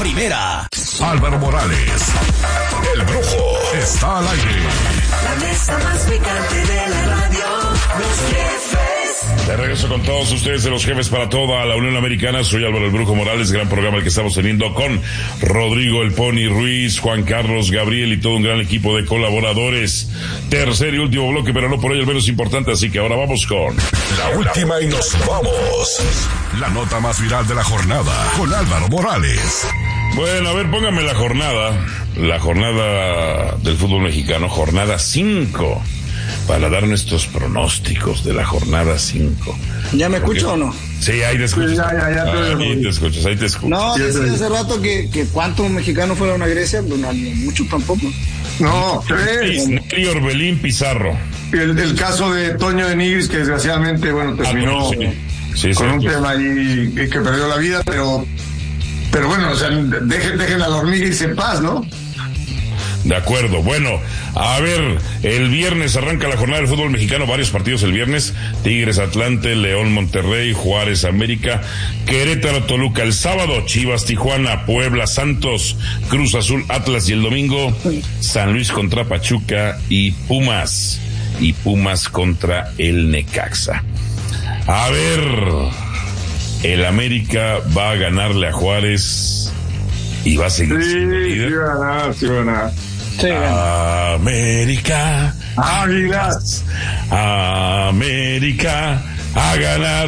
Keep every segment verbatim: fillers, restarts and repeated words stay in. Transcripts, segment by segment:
primera. Álvaro Morales, el Brujo, está al aire. La mesa más picante de la radio, los jefes. De regreso con todos ustedes de los jefes para toda la Unión Americana. Soy Álvaro el Brujo Morales, gran programa el que estamos teniendo con Rodrigo el Pony Ruiz, Juan Carlos, Gabriel y todo un gran equipo de colaboradores. Tercer y último bloque, pero no por ello el menos importante, así que ahora vamos con la última y nos vamos. La nota más viral de la jornada con Álvaro Morales. Bueno, a ver, póngame la jornada, la jornada del fútbol mexicano, jornada cinco, para dar nuestros pronósticos de la jornada cinco. ¿Ya me escucho o no? Sí, ahí te escuchas. Sí, ya, ya, ya, ahí te escuchas, ahí te escuchas. No, decía hace rato que, que cuántos mexicanos fueron a Grecia, pues no, muchos tampoco. No, tres. Neri, Orbelín, Pizarro. El, el caso de Toño de Nigris, que desgraciadamente, bueno, terminó ah, sí. Sí, con sí, un sí. tema ahí que perdió la vida, pero pero bueno, o sea, dejen, dejen a los Nigris en paz, ¿no? De acuerdo, bueno, a ver, el viernes arranca la jornada del fútbol mexicano, varios partidos el viernes, Tigres Atlante, León Monterrey, Juárez América, Querétaro Toluca el sábado, Chivas Tijuana, Puebla Santos, Cruz Azul Atlas y el domingo, San Luis contra Pachuca y Pumas, y Pumas contra el Necaxa. A ver, el América va a ganarle a Juárez y va a seguir Sí, siendo sí líder. va a ganar, sí va a ganar. Sí, gana. América, Águilas. América, a ganar.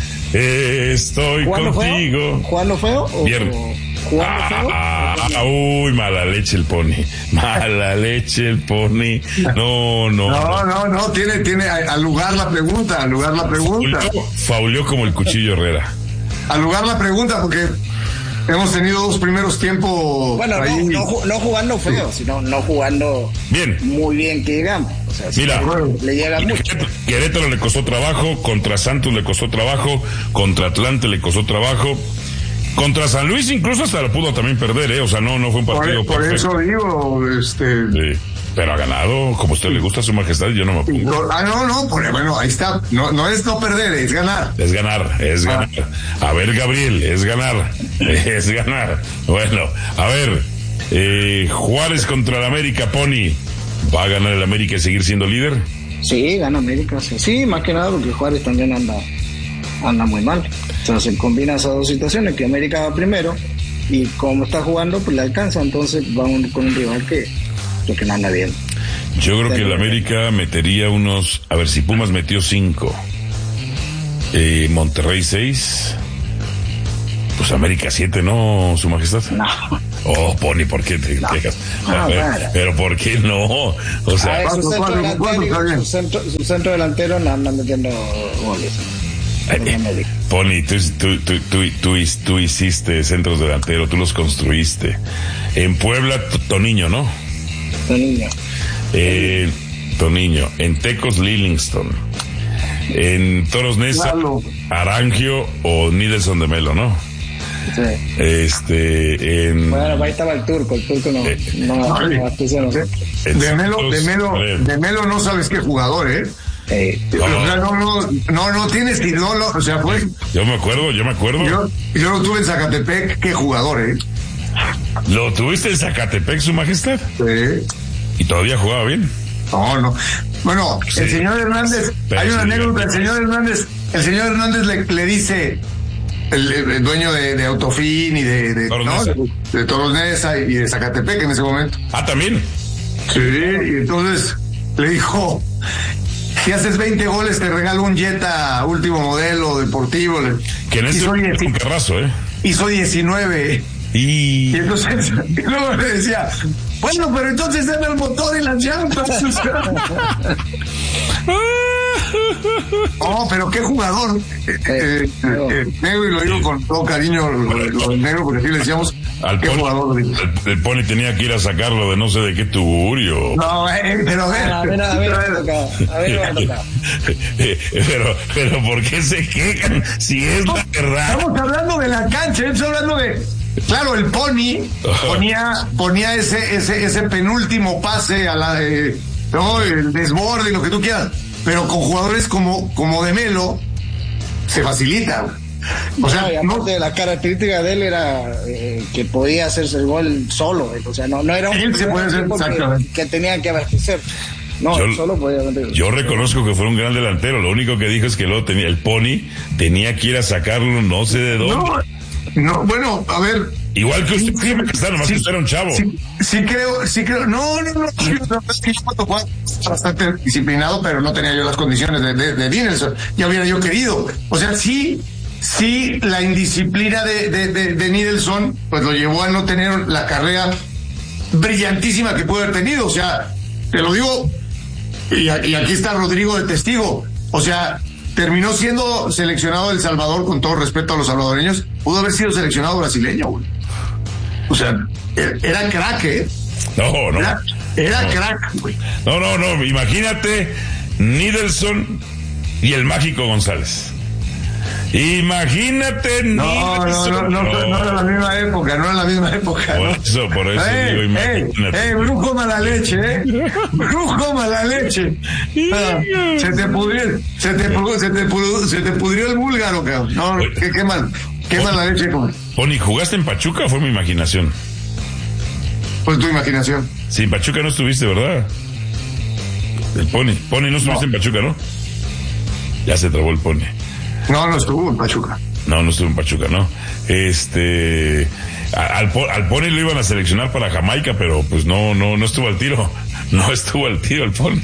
Estoy ¿Jugando contigo. feo? ¿Jugando feo? O, Bien. o ¿Jugando feo? Ah, uy, mala leche el Pony. Mala leche el Pony. No, no. No, no, no, tiene, tiene al lugar la pregunta, al lugar la pregunta. Fauleó, fauleó como el cuchillo Herrera. Al lugar la pregunta, porque hemos tenido dos primeros tiempos. Bueno, no, ahí. no, ju- no jugando feo, sino no jugando Bien. muy bien que digamos. O sea, sí, Mira, le llega mucho. Querétaro, Querétaro le costó trabajo, contra Santos le costó trabajo, contra Atlante le costó trabajo, contra San Luis incluso hasta lo pudo también perder, ¿eh? O sea, no, no fue un partido Por, por perfecto. eso digo, este. Sí, pero ha ganado, como a usted le gusta, su majestad, yo no me pongo. Ah, no, no, por- bueno, ahí está. No, no es no perder, es ganar. Es ganar, es ganar. A ver, Gabriel, es ganar, es ganar. Bueno, a ver, eh, Juárez contra el América, Pony. ¿Va a ganar el América y seguir siendo líder? Sí, gana América. Sí, sí, más que nada porque Juárez también anda anda muy mal. O sea, se combinan esas dos situaciones, que América va primero y como está jugando, pues le alcanza. Entonces va un- con un rival que, que no anda bien. Yo creo que el América metería unos, a ver, si Pumas metió cinco, eh, Monterrey seis, pues América siete, ¿no, su majestad? No. Oh, Pony, ¿por qué te quejas? No, A ver, nada. pero ¿por qué no? O A sea, ver, su cuatro, centro cuatro, cuatro, está delantero, bien. su centro, su centro delantero no anda metiendo goles. En eh, América. Pony, tú, tú, tú, tú, tú, tú hiciste centros delanteros, tú los construiste. En Puebla, T- Toniño, ¿no? El niño. Eh, Toniño. En Tecos, Livingston. En Toros Neza, Lalo. Arangio o Nidelson de Melo, ¿no? Sí. Este, en... Bueno, ahí estaba el turco, el turco no, Eh, no, Ay. no astucia a nosotros. en De Melo, de Santos, Melo, a ver. de Melo no sabes qué jugador, ¿eh? Eh, No. O sea, no, no, no, no tienes que, no, no, o sea, fue, Yo me acuerdo, yo me acuerdo. yo, yo lo tuve en Zacatepec, qué jugador, ¿eh? ¿Lo tuviste en Zacatepec, su majestad? Sí. Y todavía jugaba bien. No, no. Bueno, Sí. el señor Hernández, Pero hay una sí, anécdota, el sí. señor Hernández, el señor Hernández le, le dice, el, el dueño de, de Autofin y de, de, Toros ¿no? Neza. de, de Toros Neza y de Zacatepec en ese momento. Ah, también. Sí, y entonces le dijo, si haces veinte goles te regalo un Jetta último modelo deportivo. Le- Que en ese hizo, momento dieci- un carrazo, ¿eh? hizo diecinueve. Y... Y entonces, y luego le decía, bueno, pero entonces dame el motor y las llantas. No, pero qué jugador. Eh, eh, eh, eh, negro, y lo digo con todo cariño, lo, lo del negro, porque así le decíamos, Al qué Pony, jugador. el, el Pony tenía que ir a sacarlo de no sé de qué tugurio. No, eh, pero a ver. a ver, a ver, me ha tocado, a ver, me ha tocado. pero, pero ¿por qué se quejan si es la verdad? Estamos hablando de la cancha, estamos hablando de. Claro, el Pony ponía, ponía ese, ese, ese penúltimo pase a la, eh, no, el desborde y lo que tú quieras, pero con jugadores como, como de Melo se facilita. O sea, no, y aparte de la característica de él era eh, que podía hacerse el gol solo, eh, o sea, no, no era un Él se puede hacer, que, que tenía que abastecer. No, Yo- solo podía meter. Yo reconozco que fue un gran delantero. Lo único que dijo es que luego tenía el Pony, tenía que ir a sacarlo, no sé de dónde. no, no, bueno, a ver. Igual que usted, Sí, que está, nomás sí, que usted era un chavo. Sí, sí creo, sí creo. No, no, no. sí, no, es que yo cuando jugaba estaba bastante disciplinado, pero no tenía yo las condiciones de, de, de Dinelson. Ya hubiera yo querido. O sea, sí, sí, la indisciplina de, de, de, de Nidelson, pues lo llevó a no tener la carrera brillantísima que pudo haber tenido. O sea, te lo digo, y, a- y aquí está Rodrigo de testigo. O sea, terminó siendo seleccionado de El Salvador, con todo respeto a los salvadoreños. Pudo haber sido seleccionado brasileño, güey. O sea, era, era crack, ¿eh? No, no. Era, era No. crack, güey. No, no, no. Imagínate Nidelson y el Mágico González. Imagínate No, no, Nidelson. no, no, no era la misma época, no era la misma época. Por ¿no? eso, por eso Ey, digo, ey, imagínate. ey, brujo mala leche, ¿eh? Brujo mala leche. Ah, se te pudrió, se te pudrió, se te pudrió, se te pudrió el búlgaro, cabrón. No, qué, qué mal, qué mala leche, como. Pony, ¿jugaste en Pachuca o fue mi imaginación? Pues tu imaginación. Sí, en Pachuca no estuviste, ¿verdad? El Pony. Pony, no estuviste en Pachuca, ¿no? Ya se trabó el Pony. No, no estuvo en Pachuca. No, no estuvo en Pachuca, ¿no? Este... a- Al, Po- al Pony lo iban a seleccionar para Jamaica, pero pues no, no, no estuvo al tiro. No estuvo al tiro el Pony.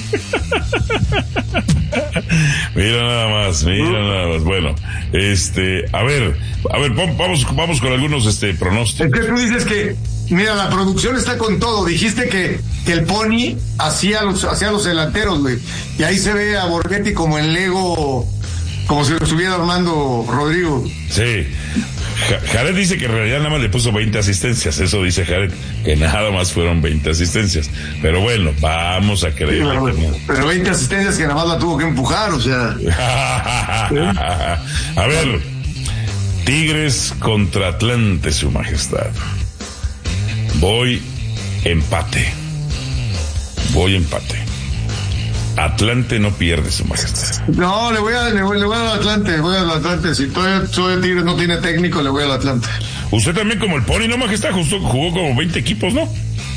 Mira nada más, mira nada más. Bueno, este, a ver, a ver, pon- vamos, vamos con algunos este Es pronósticos. que tú dices que, mira, la producción está con todo. Dijiste que, que el Pony hacía los, hacía los delanteros, güey. Y ahí se ve a Borghetti como en Lego, como si lo estuviera armando Rodrigo. Sí. Ja- Jared dice que en realidad nada más le puso veinte asistencias. Eso dice Jared, que nada más fueron veinte asistencias. Pero bueno, vamos a creer. Pero, pero veinte asistencias que nada más la tuvo que empujar, o sea. A ver, Tigres contra Atlante, su majestad. Voy empate. Voy empate. Atlante no pierde, su majestad. No, le voy a, le voy, le voy al Atlante, le voy al Atlante. Si todavía, todavía Tigres no tiene técnico, le voy al Atlante. Usted también como el Pony, ¿no, majestad? Justo jugó como veinte equipos, ¿no?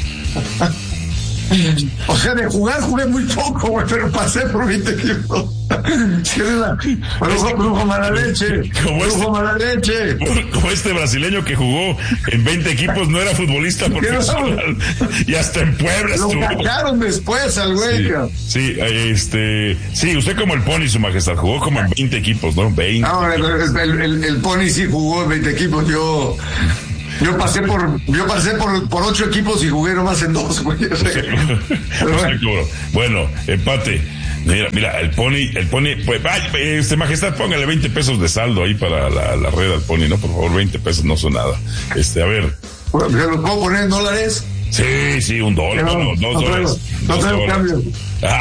O sea, de jugar jugué muy poco, güey, pero pasé por veinte equipos. Sí, es la- Brujo, brujo mala leche. Como este- Brujo mala leche. Como este brasileño que jugó en veinte equipos, no era futbolista profesional. Y hasta en Puebla Lo estuvo. cacharon después al güey. Sí, cabrón. sí, este, sí, usted como el Pony, su majestad, jugó como en veinte equipos, ¿no? veinte. No, el, el, el, el Pony sí jugó en veinte equipos. Yo, yo pasé por, yo pasé por, por ocho equipos y jugué nomás en dos, güey. O sea, pero bueno. Seguro. Bueno, empate. Mira, mira, el Pony, el Pony, pues, ay, este majestad, póngale veinte pesos de saldo ahí para la, la red al Pony, ¿no? Por favor, veinte pesos no son nada. Este, a ver. ¿Se los puedo poner en dólares? Sí, sí, un dólar, No, no, dos no traigo- dólares. no dos traigo dólares. cambio.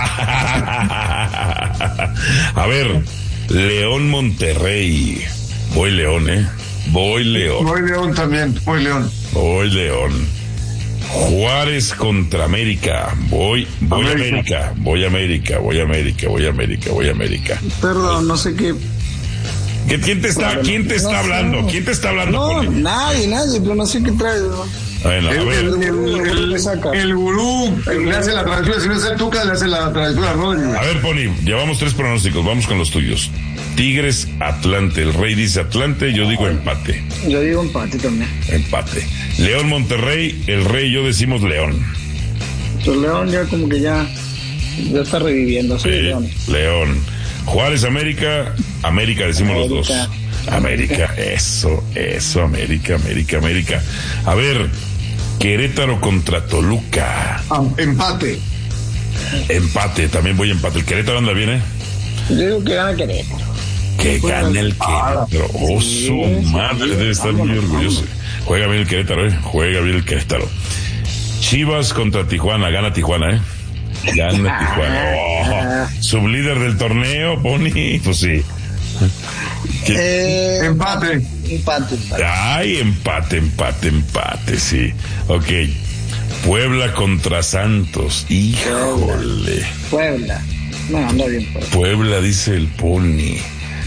A ver, León Monterrey. Voy León, ¿eh? Voy León. Voy León también, voy León. Voy León. Juárez contra América. Voy, voy América. América. Voy América, voy América, voy América, voy América. Perdón, no sé qué. ¿Qué- ¿Quién te está, quién te está No sé. hablando? ¿Quién te está hablando? No, Poli? nadie, nadie, pero no sé qué trae. ¿no? Bueno, a El, ver. el, el, el, el gurú le hace la travesura, si no es el Tuca, le hace la travesura a Rodri. A ver, Pony, llevamos tres pronósticos, vamos con los tuyos. Tigres, Atlante. El Rey dice Atlante, yo digo empate. Yo digo empate también. Empate. León, Monterrey, el Rey y yo decimos León. Pues León ya como que ya, ya está reviviendo. Sí, Sí, León. León. Juárez, América, América decimos los dos. América. América, eso, eso, América, América, América. A ver, Querétaro contra Toluca. Ah, empate. Empate, también voy a empate. El Querétaro anda bien, ¿eh? Yo digo que gana Querétaro. Que gane el Querétaro. Oh, Sí, su sí, madre, sí, debe estar muy vámonos, orgulloso. Juega bien el Querétaro, ¿eh? Juega bien el Querétaro. Chivas contra Tijuana, gana Tijuana, ¿eh? Gana Tijuana. Oh, sublíder del torneo, Pony, pues sí. ¿Qué? Eh, Empate. Empate, empate. Ay, empate, empate, empate, sí. Ok. Puebla contra Santos. Híjole. Puebla. No, anda bien. Puebla. Puebla, dice el Pony.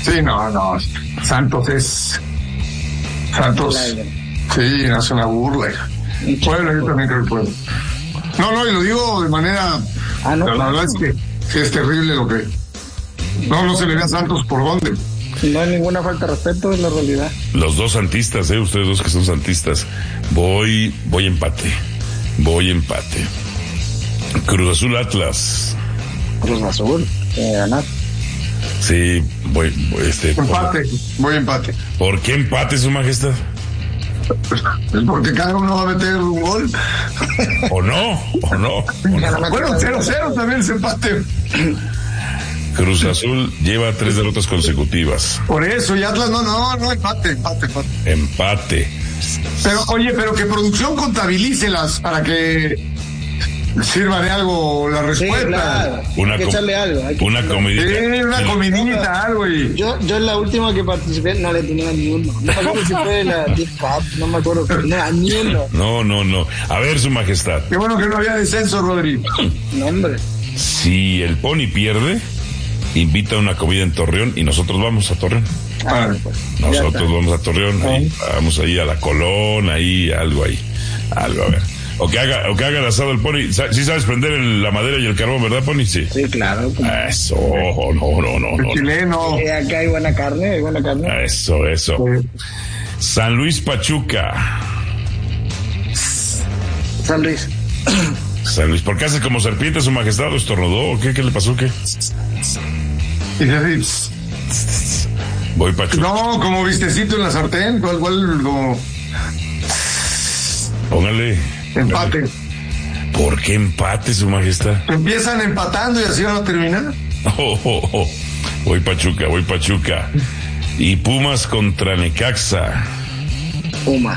Sí, no, no. Santos es. Santos. Sí, hace una burla. Puebla, yo también creo que puebla. No, no, y lo digo de manera. Ah, no. La verdad es que sí es terrible lo que. No, no se le ve a Santos por dónde. No hay ninguna falta de respeto, es la realidad. Los dos santistas, eh, ustedes dos que son santistas. Voy, voy empate. Voy empate. Cruz Azul Atlas. Cruz Azul, eh, ganar. Sí, voy, voy este. Empate, por, voy empate. ¿Por qué empate, Su Majestad? Porque cada uno va a meter un gol. ¿O no? ¿O no? ¿O no? Bueno, cero cero también ese empate. Cruz Azul lleva tres derrotas consecutivas. Por eso, y Atlas no, no, no, empate, empate, empate. Empate. Pero, oye, pero que producción contabilícelas para que sirva de algo la respuesta. Sí, claro. Una, hay que echarle algo. Hay que una comidita. Sí, una comidita, algo. Y... Yo, yo en la última que participé no le tenía ni uno. No me acuerdo si fue la Deep Cup, no me acuerdo. No, ni uno. No, no, no. A ver, Su Majestad. Qué bueno que no había descenso, Rodrigo. No, hombre. Si el Pony pierde, invita a una comida en Torreón y nosotros vamos a Torreón. Ah, pues, nosotros vamos a Torreón, ahí, vamos ahí a la Colón, ahí, algo ahí, algo, a ver. O que haga, o que haga el asado el Pony. Sí sabes prender el, la madera y el carbón, ¿verdad, Pony? Sí. Sí, claro. Eso, no, no, no. El no, chileno. Eh, acá hay buena carne, hay buena carne. Eso, eso. Sí. San Luis Pachuca. San Luis. San Luis, ¿por qué haces como serpiente, Su Majestad? ¿O estornudó? ¿O qué? ¿Qué le pasó? ¿Qué? Voy Pachuca. No, como vistecito en la sartén, cual, cual, como... Póngale. Empate. ¿Por qué empate, Su Majestad? Empiezan empatando y así van a terminar. Oh, oh, oh. Voy Pachuca, voy Pachuca. Y Pumas contra Necaxa. Pumas.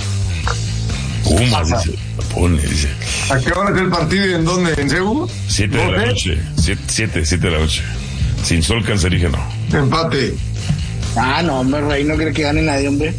Pumas, dice. Pone, dice. ¿A qué hora es el partido y en dónde? ¿En Cebu? Siete de la noche. Siete, siete, siete de la noche. Sin sol cancerígeno. Empate. Ah, no, hombre, Rey no cree que gane nadie, hombre.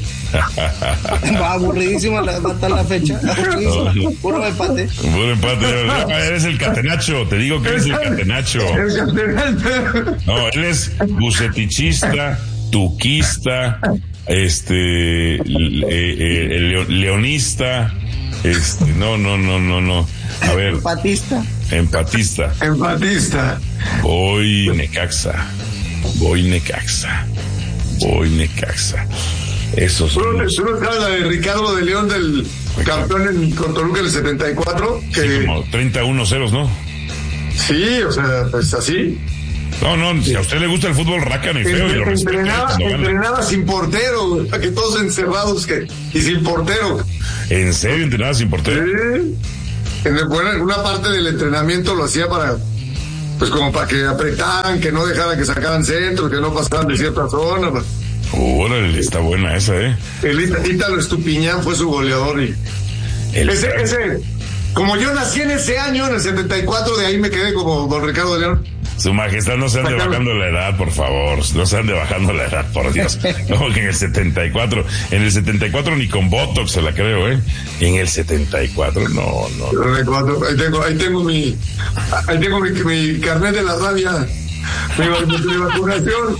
Va aburridísimo, va a estar la fecha. Aburridísimo. No, no. Puro empate. Puro empate. Eres el catenacho, te digo que eres el catenacho. El catenacho. No, él es bucetichista, tuquista, este, le, eh, leo, leonista, este, no, no, no, no, no. A ver. Empatista. Empatista. Empatista. Voy Necaxa. Voy Necaxa. Voy Necaxa. Eso es. ¿Tú no sabes la de Ricardo de León del campeón en con Toluca en el setenta y cuatro? Que... Sí, como treinta y uno ceros, ¿no? Sí, o sea, pues así. No, no, si a usted le gusta el fútbol rácano y feo, y lo entrenaba, entrenaba sin portero, para que todos encerrados que y sin portero. ¿En serio entrenaba sin portero? Sí. En alguna parte del entrenamiento lo hacía para, pues como para que apretaran, que no dejaran que sacaran centros, que no pasaran de cierta zona. Órale, está buena esa, ¿eh? El Ítalo Estupiñán fue su goleador y el ese, ese, como yo nací en ese año, en el setenta y cuatro, de ahí me quedé como don Ricardo de León. Su Majestad, no se ande bajando la edad, por favor. No se ande bajando la edad, por Dios. No, que en el setenta y cuatro. En el setenta y cuatro ni con Botox se la creo, ¿eh? En el setenta y cuatro, no, no. Ahí tengo, ahí tengo mi, ahí tengo mi, mi carnet de la rabia. Mi, mi vacunación.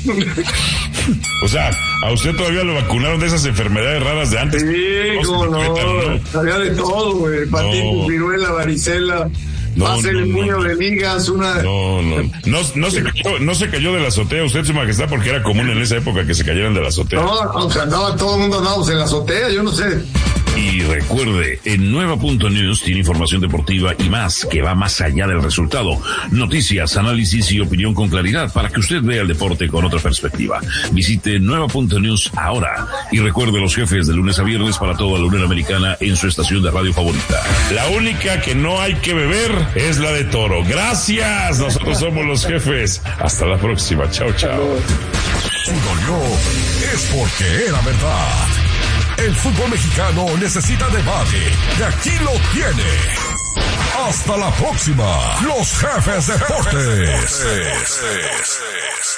O sea, a usted todavía lo vacunaron de esas enfermedades raras de antes. Sí, como no, no. Había de todo, güey. Hepatitis, no. Viruela, varicela. No, Pase no, el puño no, de ligas, una... No, no, no, no se cayó, no se cayó de la azotea usted, Su Majestad, porque era común en esa época que se cayeran de la azotea. No, aunque andaba, todo el mundo andábamos en la azotea, yo no sé. Y recuerde, en Nueva punto news tiene información deportiva y más, que va más allá del resultado. Noticias, análisis y opinión con claridad para que usted vea el deporte con otra perspectiva. Visite Nueva punto news ahora y recuerde los jefes de lunes a viernes para toda la Unión Americana en su estación de radio favorita. La única que no hay que beber es la de Toro. Gracias, nosotros somos los jefes. Hasta la próxima, chao, chao. Si dolió, es porque era verdad. El fútbol mexicano necesita debate y aquí lo tiene. Hasta la próxima, los jefes deportes.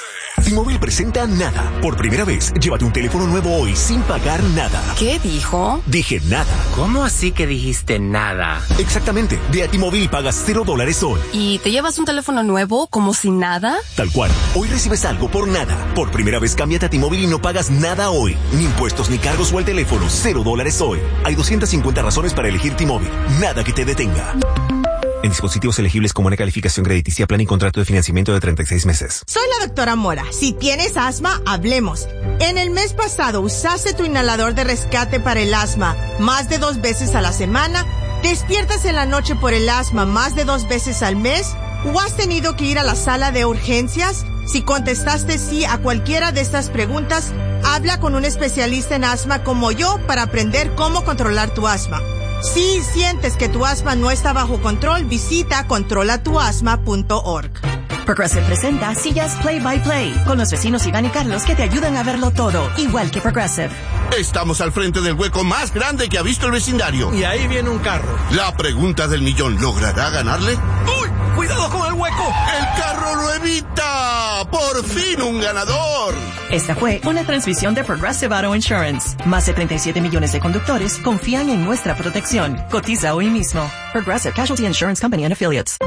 T-Mobile presenta Nada. Por primera vez, llévate un teléfono nuevo hoy sin pagar nada. ¿Qué dijo? Dije nada. ¿Cómo así que dijiste nada? Exactamente. Ve a T-Mobile y pagas cero dólares hoy. ¿Y te llevas un teléfono nuevo como si nada? Tal cual. Hoy recibes algo por nada. Por primera vez, cámbiate a T-Mobile y no pagas nada hoy. Ni impuestos ni cargos o al teléfono. Cero dólares hoy. Hay doscientas cincuenta razones para elegir T-Mobile. Nada que te detenga. En dispositivos elegibles con buena calificación crediticia, plan y contrato de financiamiento de treinta y seis meses. Soy la doctora Mora. Si tienes asma, hablemos. En el mes pasado usaste tu inhalador de rescate para el asma más de dos veces a la semana, despiertas en la noche por el asma más de dos veces al mes, o has tenido que ir a la sala de urgencias. Si contestaste sí a cualquiera de estas preguntas, habla con un especialista en asma como yo para aprender cómo controlar tu asma. Si sientes que tu asma no está bajo control, visita controla tu asma punto org. Progressive presenta Sillas Play by Play con los vecinos Iván y Carlos que te ayudan a verlo todo, igual que Progressive. Estamos al frente del hueco más grande que ha visto el vecindario. Y ahí viene un carro. La pregunta del millón, ¿logrará ganarle? ¡Uy! ¡Cuidado con el hueco! ¡El carro lo evita! ¡Por fin un ganador! Esta fue una transmisión de Progressive Auto Insurance. Más de treinta y siete millones de conductores confían en nuestra protección. Cotiza hoy mismo. Progressive Casualty Insurance Company and Affiliates.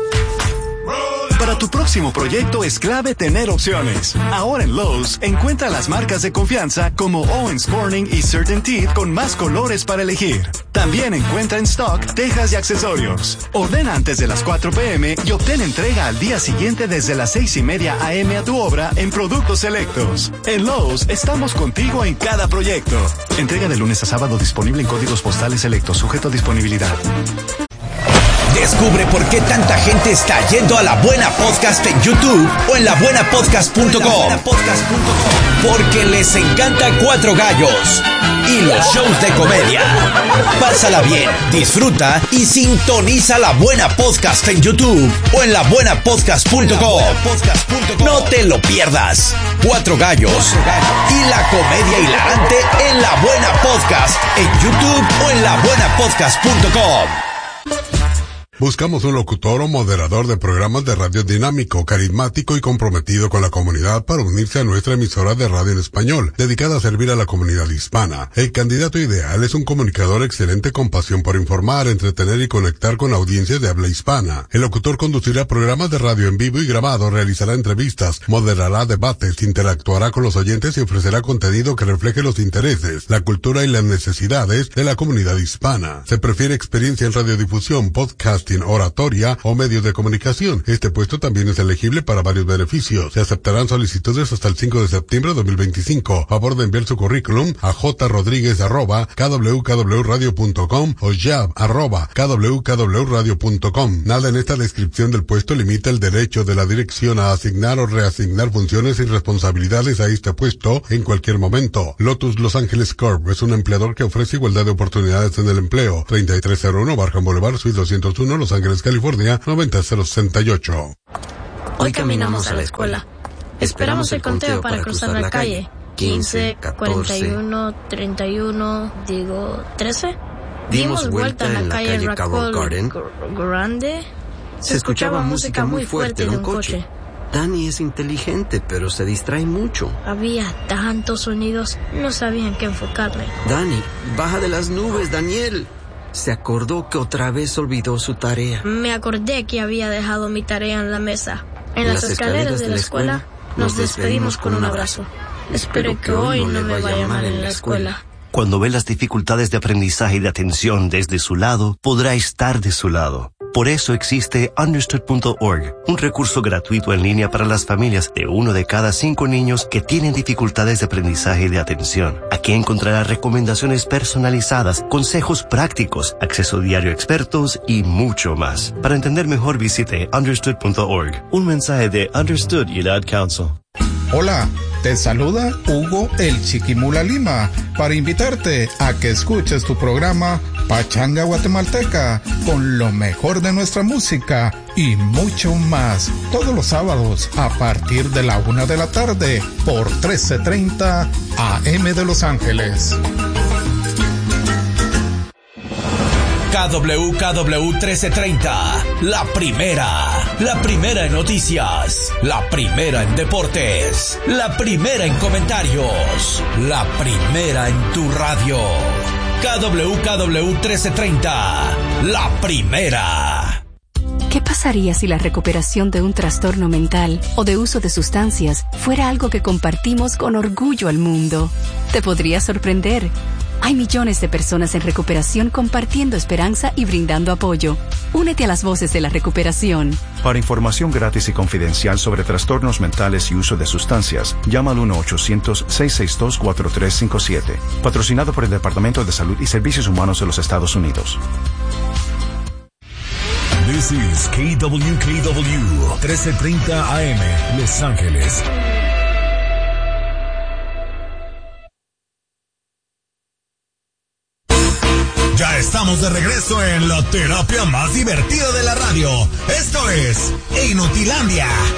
Para tu próximo proyecto es clave tener opciones. Ahora en Lowe's, encuentra las marcas de confianza como Owens Corning y CertainTeed con más colores para elegir. También encuentra en stock tejas y accesorios. Ordena antes de las cuatro p m y obtén entrega al día siguiente desde las seis y media a m a tu obra en productos selectos. En Lowe's estamos contigo en cada proyecto. Entrega de lunes a sábado disponible en códigos postales selectos, sujeto a disponibilidad. Descubre por qué tanta gente está yendo a La Buena Podcast en YouTube o en la buena podcast punto com. Porque les encanta Cuatro Gallos y los shows de comedia. Pásala bien, disfruta y sintoniza La Buena Podcast en YouTube o en la buena podcast punto com. No te lo pierdas. Cuatro Gallos y la comedia hilarante en La Buena Podcast en YouTube o en la buena podcast punto com. Buscamos un locutor o moderador de programas de radio dinámico, carismático y comprometido con la comunidad para unirse a nuestra emisora de radio en español, dedicada a servir a la comunidad hispana. El candidato ideal es un comunicador excelente con pasión por informar, entretener y conectar con audiencias de habla hispana. El locutor conducirá programas de radio en vivo y grabado, realizará entrevistas, moderará debates, interactuará con los oyentes y ofrecerá contenido que refleje los intereses, la cultura y las necesidades de la comunidad hispana. Se prefiere experiencia en radiodifusión, podcast, oratoria o medios de comunicación. Este puesto también es elegible para varios beneficios. Se aceptarán solicitudes hasta el cinco de septiembre de dos mil veinticinco. Favor de enviar su currículum a jrodríguez arroba kwkwradio punto com o jab arroba kwkwradio punto com. Nada en esta descripción del puesto limita el derecho de la dirección a asignar o reasignar funciones y responsabilidades a este puesto en cualquier momento. Lotus Los Ángeles Corp es un empleador que ofrece igualdad de oportunidades en el empleo. treinta y tres cero uno Barham Boulevard, Suite doscientos uno, Los Ángeles, California, noventa cero sesenta y ocho. Hoy caminamos a la escuela. Esperamos el conteo para cruzar la calle. quince, cuarenta y uno, treinta y uno, digo, trece. Dimos vuelta en la calle Raccoon Garden. Grande. Se escuchaba música muy fuerte de un coche. Dani es inteligente, pero se distrae mucho. Había tantos sonidos, no sabía en qué enfocarme. Dani, baja de las nubes, Daniel. Se acordó que otra vez olvidó su tarea. Me acordé que había dejado mi tarea en la mesa. En las, las escaleras, escaleras de la escuela nos despedimos con un abrazo. Espero que hoy no me vaya mal en la escuela. Cuando ve las dificultades de aprendizaje y de atención desde su lado, podrá estar de su lado. Por eso existe understood punto org, un recurso gratuito en línea para las familias de uno de cada cinco niños que tienen dificultades de aprendizaje y de atención. Aquí encontrará recomendaciones personalizadas, consejos prácticos, acceso diario a expertos y mucho más. Para entender mejor, visite understood punto org. Un mensaje de Understood United Council. Hola, te saluda Hugo el Chiquimula Lima para invitarte a que escuches tu programa Pachanga Guatemalteca con lo mejor de nuestra música y mucho más todos los sábados a partir de la una de la tarde por trece treinta A M de Los Ángeles. K W K W trece treinta, la primera, la primera en noticias, la primera en deportes, la primera en comentarios, la primera en tu radio. K W K W trece treinta, la primera. ¿Qué pasaría si la recuperación de un trastorno mental o de uso de sustancias fuera algo que compartimos con orgullo al mundo? Te podría sorprender. Hay millones de personas en recuperación compartiendo esperanza y brindando apoyo. Únete a las voces de la recuperación. Para información gratis y confidencial sobre trastornos mentales y uso de sustancias, llama al uno ochocientos, seiscientos sesenta y dos, cuatro tres cinco siete. Patrocinado por el Departamento de Salud y Servicios Humanos de los Estados Unidos. This is K W K W trece treinta A M, Los Ángeles. Ya estamos de regreso en la terapia más divertida de la radio. Esto es Inutilandia.